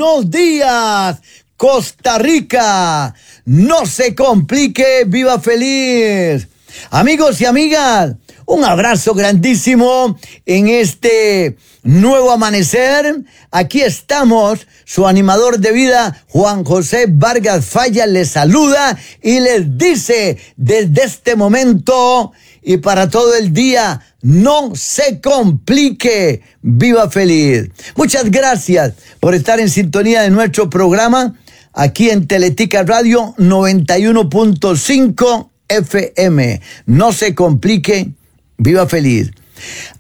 Buenos días, Costa Rica. No se complique, viva feliz. Amigos y amigas, un abrazo grandísimo en este nuevo amanecer. Aquí estamos, su animador de vida, Juan José Vargas Falla, les saluda y les dice desde este momento y para todo el día, no se complique, viva feliz. Muchas gracias por estar en sintonía de nuestro programa aquí en Teletica Radio 91.5 FM. No se complique, viva feliz.